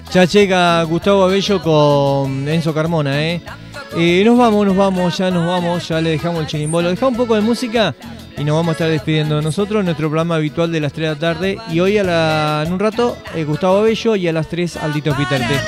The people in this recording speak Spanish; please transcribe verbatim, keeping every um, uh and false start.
Ya llega Gustavo Abello con Enzo Carmona, ¿eh? Eh, nos vamos, nos vamos, ya nos vamos, ya le dejamos el chirimbolo. Dejamos un poco de música y nos vamos a estar despidiendo de nosotros, nuestro programa habitual de las tres de la tarde. Y hoy a la, en un rato, eh, Gustavo Abello, y a las tres, Aldito Pitarte.